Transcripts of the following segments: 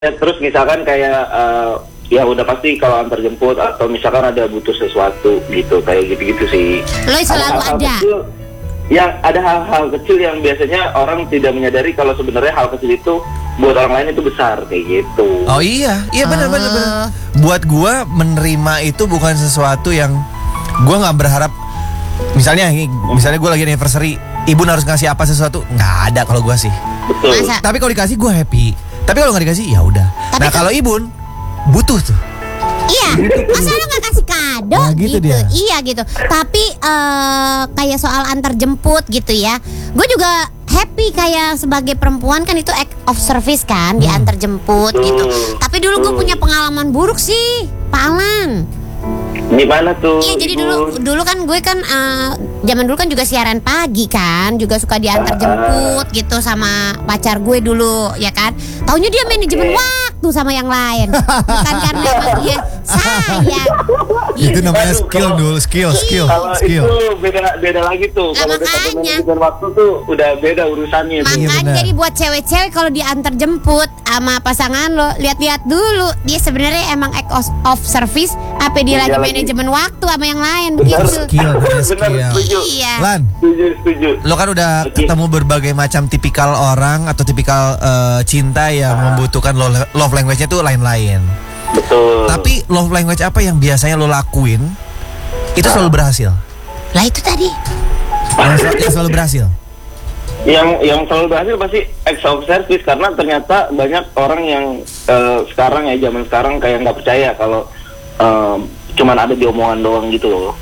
terus misalkan kayak ya udah pasti kalau antar jemput atau misalkan ada butuh sesuatu gitu, kayak gitu-gitu sih. Lo selalu hal-hal ada. Kecil, yang ada hal-hal kecil yang biasanya orang tidak menyadari kalau sebenarnya hal kecil itu buat orang lain itu besar, kayak gitu. Oh iya benar. Buat gua menerima itu bukan sesuatu yang gua nggak berharap. Misalnya gua lagi anniversary, ibu harus ngasih apa sesuatu, nggak ada kalau gua sih. Betul. Masa? Tapi kalau dikasih gua happy. Tapi kalau nggak dikasih ya udah. Tapi Nah kalau Ibun butuh tuh. Iya, masa lo gak kasih kado Nah, gitu dia. Iya gitu. Tapi kayak soal antar jemput gitu ya, gue juga happy kayak sebagai perempuan kan itu act of service kan, diantar jemput gitu. Tapi dulu gue punya pengalaman buruk sih, Pak Alan. Gimana tuh? Iya, jadi Ibu? dulu kan gue kan zaman dulu kan juga siaran pagi kan, juga suka diantar jemput gitu sama pacar gue dulu ya kan. Taunya dia manajemen waktu sama yang lain, bukan karena emang dia sayang. Itu namanya Aduh, skill kalau- dulu, skill. Kalau itu beda lagi tuh. Nah, Kalau udah satu makanya. manajemen waktu tuh udah beda urusannya tuh. Makanya benar. jadi buat cewek-cewek kalau diantar jemput sama pasangan lo, lihat-lihat dulu dia sebenarnya emang act of service apa dia Iya lagi lagi. manajemen waktu sama yang lain Benar. begitu. Skill, namanya Benar, skill. setuju. Iya. Lan, Setuju. lo kan udah Oke. ketemu berbagai macam tipikal orang atau tipikal cinta yang membutuhkan love language-nya tuh lain-lain. Betul. Tapi love language apa yang biasanya lo lakuin itu selalu berhasil? Lah itu tadi. Yang selalu berhasil. yang selalu berhasil pasti acts of service, karena ternyata banyak orang yang sekarang ya, zaman sekarang kayak nggak percaya kalau cuman ada di omongan doang gitu loh.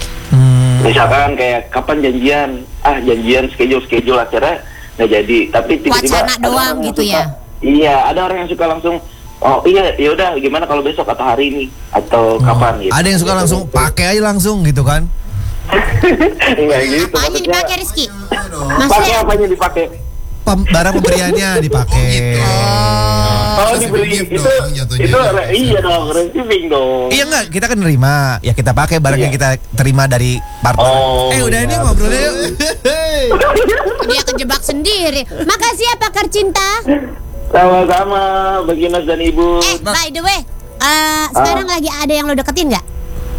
Misalkan kayak kapan janjian schedule akhirnya nggak jadi, tapi tiba-tiba Wacana ada doang orang yang gitu suka- ya. Iya, ada orang yang suka langsung, oh iya ya udah gimana kalau besok atau hari ini atau kapan gitu. Ada yang suka langsung pakai aja langsung gitu kan? Enggak gitu. Apanya maksudnya, dipakai Rizky? pakai Maksudnya apanya dipakai? Barang pemberiannya dipakai. Oh diberi gift itu dong, jatuhnya. itu iya dong, receiving dong. Iya enggak, kita kan nerima. Ya kita pakai barang yang kita terima dari partner. Oh, Udah iya, ini ngobrolnya yuk. dia kejebak sendiri. Makasih ya pakar cinta. Sama-sama Baginas dan Ibu. By the way, sekarang lagi ada yang lo deketin nggak?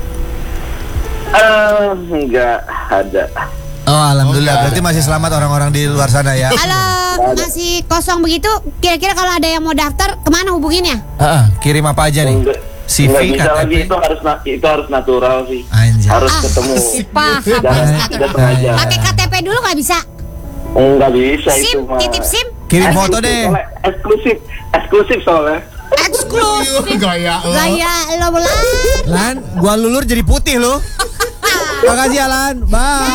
Enggak ada. Oh alhamdulillah, berarti masih selamat orang-orang di luar sana ya. Kalau masih kosong begitu, kira-kira kalau ada yang mau daftar, kemana hubunginnya? Kirim apa aja nih? Enggak CV, bisa lagi, KTP. itu harus natural sih. Anjay. Harus ketemu. Paham. Tidak sengaja. Pakai KTP dulu nggak bisa? Enggak bisa itu SIM, mah. titip SIM, Kirim foto deh. Eksklusif soalnya. eksklusif. Gaya lo. Gaya lo belan. Lan, gua lulur jadi putih lo. Makasih ya Lan. Bye.